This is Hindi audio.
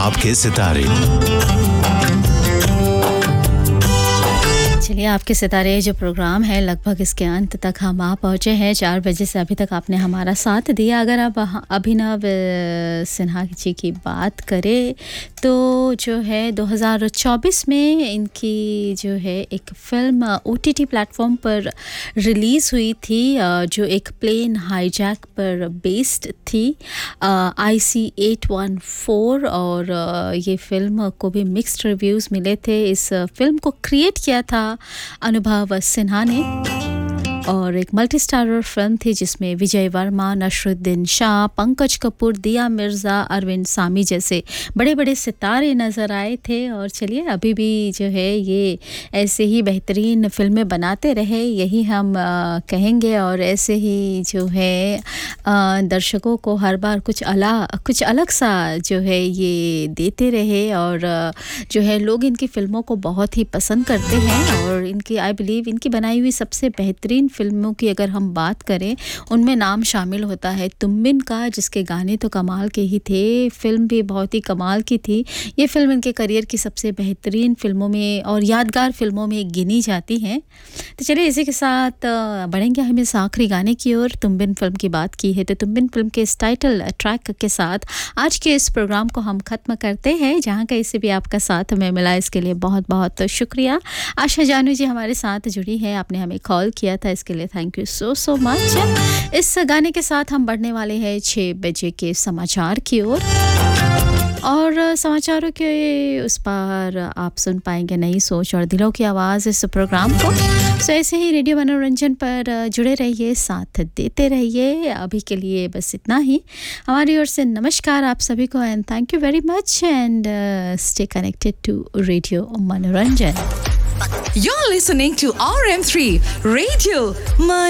आपके सितारे। चलिए, आपके सितारे जो प्रोग्राम है लगभग इसके अंत तक हम आ पहुँचे हैं। 4 बजे से अभी तक आपने हमारा साथ दिया। अगर आप अभिनव सिन्हा जी की बात करें तो जो है 2024 में इनकी जो है एक फ़िल्म OTT प्लेटफॉर्म पर रिलीज़ हुई थी जो एक प्लेन हाईजैक पर बेस्ड थी, IC-814। और ये फ़िल्म को भी मिक्स्ड रिव्यूज़ मिले थे। इस फ़िल्म को क्रिएट किया था अनुभव सिन्हा ने और एक मल्टी स्टारर फिल्म थी जिसमें विजय वर्मा, नसरुद्दीन शाह, पंकज कपूर, दिया मिर्ज़ा, अरविंद सामी जैसे बड़े बड़े सितारे नज़र आए थे। और चलिए, अभी भी जो है ये ऐसे ही बेहतरीन फ़िल्में बनाते रहे, यही हम कहेंगे। और ऐसे ही जो है दर्शकों को हर बार कुछ अलग सा जो है ये देते रहे। और जो है लोग इनकी फ़िल्मों को बहुत ही पसंद करते हैं। और इनकी आई बिलीव इनकी बनाई हुई सबसे बेहतरीन फिल्मों की अगर हम बात करें, उनमें नाम शामिल होता है तुम बिन का, जिसके गाने तो कमाल के ही थे, फिल्म भी बहुत ही कमाल की थी। ये फिल्म इनके करियर की सबसे बेहतरीन फिल्मों में और यादगार फिल्मों में गिनी जाती है। तो चलिए, इसी के साथ बढ़ेंगे हम इस आखिरी गाने की ओर। तुम बिन फिल्म की बात की है तो तुम बिन फिल्म के इस टाइटल ट्रैक के साथ आज के इस प्रोग्राम को हम ख़त्म करते हैं। जहाँ कहीं से भी आपका साथ हमें मिला, इसके लिए बहुत बहुत शुक्रिया। आशा जानू जी हमारे साथ जुड़ी है, आपने हमें कॉल किया था, इसके लिए थैंक यू सो मच। इस गाने के साथ हम बढ़ने वाले हैं 6 बजे के समाचार की ओर। और समाचारों के उस पर आप सुन पाएंगे नई सोच और दिलों की आवाज़ इस प्रोग्राम को। सो ऐसे ही रेडियो मनोरंजन पर जुड़े रहिए, साथ देते रहिए। अभी के लिए बस इतना ही हमारी ओर से नमस्कार आप सभी को and thank you very much and stay connected to radio मनोरंजन। You're listening to RM3 Radio